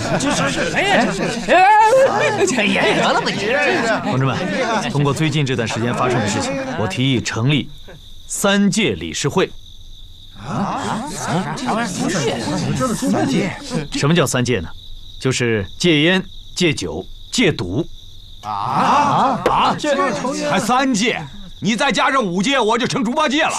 这是谁呀？这是哎呀，得了吧你！ 同志们，通过最近这段时间发生的事情，我提议成立3届理事会。 啥玩意儿？ 什么叫3戒呢？就是戒烟、戒酒、戒赌。 这还3戒，你再加上5戒，我就成猪八戒了。